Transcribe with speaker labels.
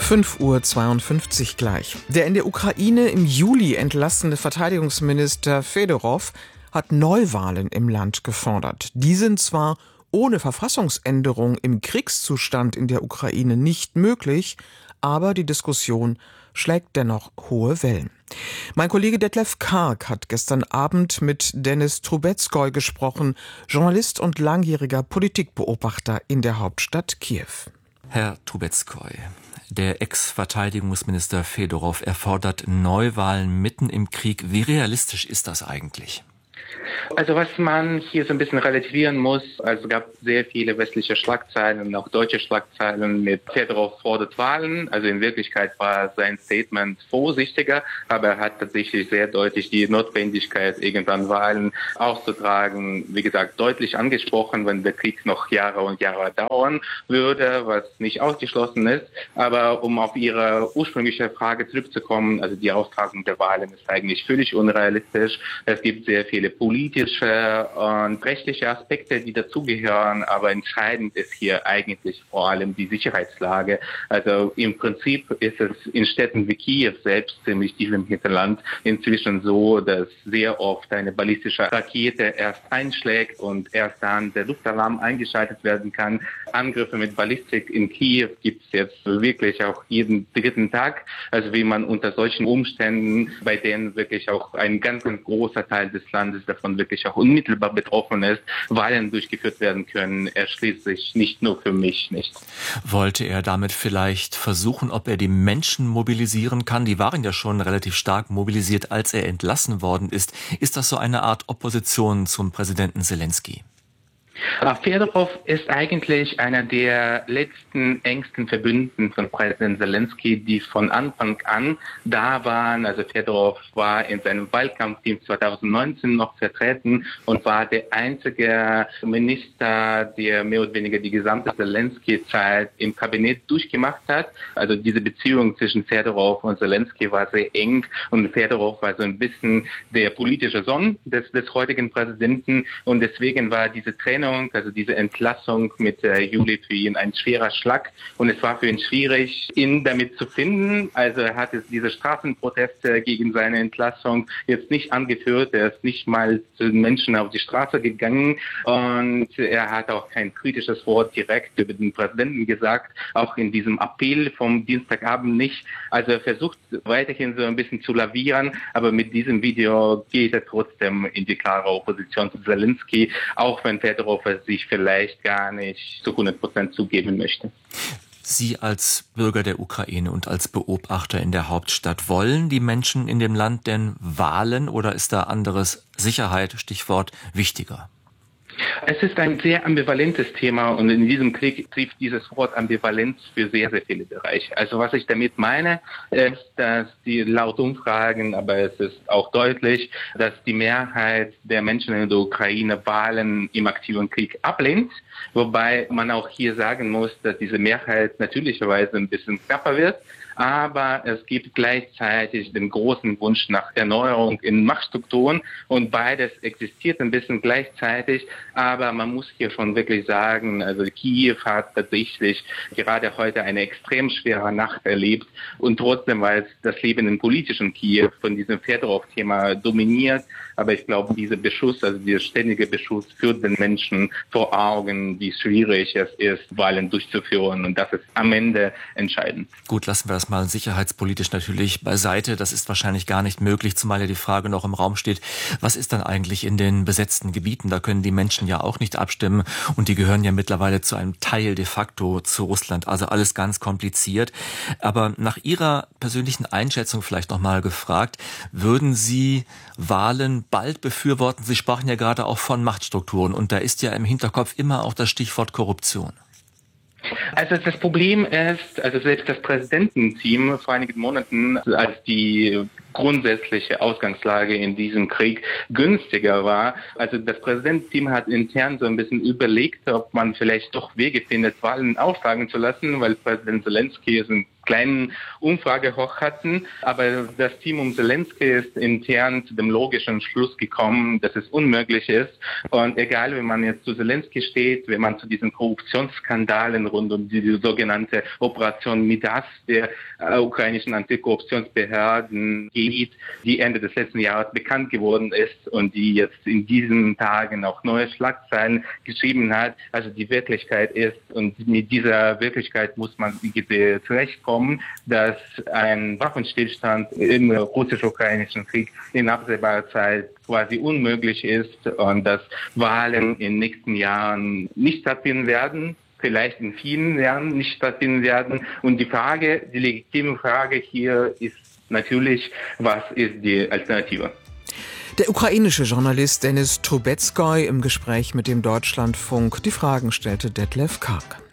Speaker 1: 5:52 Uhr gleich. Der in der Ukraine im Juli entlassene Verteidigungsminister Fedorow hat Neuwahlen im Land gefordert. Die sind zwar ohne Verfassungsänderung im Kriegszustand in der Ukraine nicht möglich, aber die Diskussion schlägt dennoch hohe Wellen. Mein Kollege Detlef Karg hat gestern Abend mit Denis Trubetskoy gesprochen, Journalist und langjähriger Politikbeobachter in der Hauptstadt Kiew.
Speaker 2: Herr Trubetskoy, der Ex-Verteidigungsminister Fedorow erfordert Neuwahlen mitten im Krieg. Wie realistisch ist das eigentlich?
Speaker 3: Also was man hier so ein bisschen relativieren muss, also es gab sehr viele westliche Schlagzeilen und auch deutsche Schlagzeilen mit Fedorow fordert Wahlen. Also in Wirklichkeit war sein Statement vorsichtiger, aber er hat tatsächlich sehr deutlich die Notwendigkeit, irgendwann Wahlen auszutragen, wie gesagt, deutlich angesprochen, wenn der Krieg noch Jahre und Jahre dauern würde, was nicht ausgeschlossen ist. Aber um auf Ihre ursprüngliche Frage zurückzukommen, also die Austragung der Wahlen ist eigentlich völlig unrealistisch. Es gibt sehr viele politische und rechtliche Aspekte, die dazugehören, aber entscheidend ist hier eigentlich vor allem die Sicherheitslage. Also im Prinzip ist es in Städten wie Kiew selbst, ziemlich tief im Hinterland, inzwischen so, dass sehr oft eine ballistische Rakete erst einschlägt und erst dann der Luftalarm eingeschaltet werden kann. Angriffe mit Ballistik in Kiew gibt es jetzt wirklich auch jeden dritten Tag. Also wie man unter solchen Umständen, bei denen wirklich auch ein ganz großer Teil des Landes davon wirklich auch unmittelbar betroffen ist, Wahlen durchgeführt werden können, erschließt sich nicht nur für mich nicht.
Speaker 2: Wollte er damit vielleicht versuchen, ob er die Menschen mobilisieren kann? Die waren ja schon relativ stark mobilisiert, als er entlassen worden ist. Ist das so eine Art Opposition zum Präsidenten Selenskyj?
Speaker 3: Fedorow ist eigentlich einer der letzten engsten Verbündeten von Präsident Selenskyj, die von Anfang an da waren. Also Fedorow war in seinem Wahlkampfteam 2019 noch vertreten und war der einzige Minister, der mehr oder weniger die gesamte Selenskyj-Zeit im Kabinett durchgemacht hat. Also diese Beziehung zwischen Fedorow und Selenskyj war sehr eng und Fedorow war so ein bisschen der politische Sohn des heutigen Präsidenten und deswegen war diese Trennung, also diese Entlassung mit Juli für ihn ein schwerer Schlag und es war für ihn schwierig, ihn damit zu finden. Also er hat jetzt diese Straßenproteste gegen seine Entlassung jetzt nicht angeführt, er ist nicht mal zu den Menschen auf die Straße gegangen und er hat auch kein kritisches Wort direkt über den Präsidenten gesagt, auch in diesem Appell vom Dienstagabend nicht. Also er versucht weiterhin so ein bisschen zu lavieren, aber mit diesem Video geht er trotzdem in die klare Opposition zu Selenskyj, auch wenn Fedorow sich vielleicht gar nicht zu 100% zugeben möchte.
Speaker 2: Sie als Bürger der Ukraine und als Beobachter in der Hauptstadt, wollen die Menschen in dem Land denn Wahlen oder ist da anderes Sicherheit, Stichwort, wichtiger?
Speaker 3: Es ist ein sehr ambivalentes Thema und in diesem Krieg trifft dieses Wort Ambivalenz für sehr, sehr viele Bereiche. Also was ich damit meine, ist, dass die laut Umfragen, aber es ist auch deutlich, dass die Mehrheit der Menschen in der Ukraine Wahlen im aktiven Krieg ablehnt. Wobei man auch hier sagen muss, dass diese Mehrheit natürlicherweise ein bisschen knapper wird. Aber es gibt gleichzeitig den großen Wunsch nach Erneuerung in Machtstrukturen und beides existiert ein bisschen gleichzeitig. Aber man muss hier schon wirklich sagen, also Kiew hat tatsächlich gerade heute eine extrem schwere Nacht erlebt und trotzdem war es das Leben im politischen Kiew von diesem Fedorow-Thema dominiert. Aber ich glaube, dieser Beschuss, also dieser ständige Beschuss führt den Menschen vor Augen, wie schwierig es ist, Wahlen durchzuführen und das ist am Ende entscheidend.
Speaker 2: Gut, lassen wir das mal sicherheitspolitisch natürlich beiseite. Das ist wahrscheinlich gar nicht möglich, zumal ja die Frage noch im Raum steht, was ist dann eigentlich in den besetzten Gebieten? Da können die Menschen ja auch nicht abstimmen und die gehören ja mittlerweile zu einem Teil de facto zu Russland. Also alles ganz kompliziert. Aber nach Ihrer persönlichen Einschätzung vielleicht noch mal gefragt, würden Sie Wahlen bald befürworten? Sie sprachen ja gerade auch von Machtstrukturen und da ist ja im Hinterkopf immer auch das Stichwort Korruption.
Speaker 3: Also das Problem ist, also selbst das Präsidententeam vor einigen Monaten, als die grundsätzliche Ausgangslage in diesem Krieg günstiger war. Also das Präsidententeam hat intern so ein bisschen überlegt, ob man vielleicht doch Wege findet, Wahlen austragen zu lassen, weil Präsident Selenskyj ist ein kleinen Umfrage hoch hatten. Aber das Team um Zelensky ist intern zu dem logischen Schluss gekommen, dass es unmöglich ist. Und egal, wenn man jetzt zu Zelensky steht, wenn man zu diesen Korruptionsskandalen rund um die sogenannte Operation Midas der ukrainischen Antikorruptionsbehörden geht, die Ende des letzten Jahres bekannt geworden ist und die jetzt in diesen Tagen auch neue Schlagzeilen geschrieben hat. Also die Wirklichkeit ist, und mit dieser Wirklichkeit muss man zurechtkommen, dass ein Waffenstillstand im russisch-ukrainischen Krieg in absehbarer Zeit quasi unmöglich ist und dass Wahlen in den nächsten Jahren nicht stattfinden werden, vielleicht in vielen Jahren nicht stattfinden werden. Und die legitime Frage hier ist natürlich, was ist die Alternative?
Speaker 1: Der ukrainische Journalist Denis Trubetskoy im Gespräch mit dem Deutschlandfunk. Die Fragen stellte Detlef Karg.